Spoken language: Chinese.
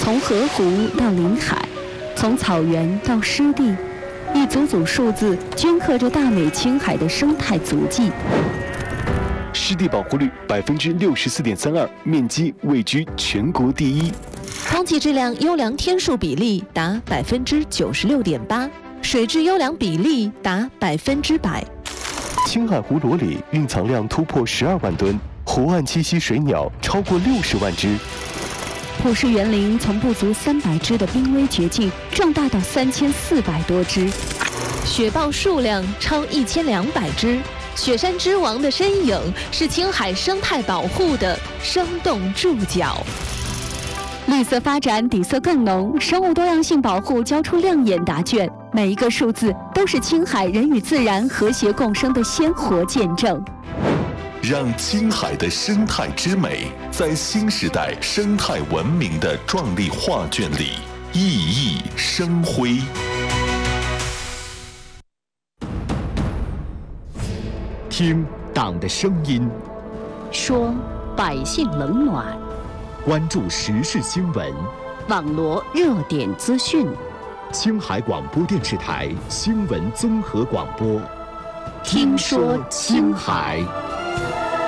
从河湖到临海，从草原到湿地，一组组数字镌刻着大美青海的生态足迹。 湿地保护率64.32%，面积位居全国第一。 空气质量优良天数比例达96.8%，水质优良比例达100%。 青海湖裸里蕴藏量突破12万吨，湖岸栖息水鸟超过60万只。 普氏园林从不足300只的濒危绝境壮大到3400多只， 雪豹数量超1200只。雪山之王的身影是青海生态保护的生动注脚。 绿色发展底色更浓，生物多样性保护交出亮眼答卷。每一个数字都是青海人与自然和谐共生的鲜活见证。 让青海的生态之美在新时代生态文明的壮丽画卷里熠熠生辉。 听党的声音， 说百姓冷暖， 关注时事新闻， 网罗热点资讯。 青海广播电视台新闻综合广播， 听说青海。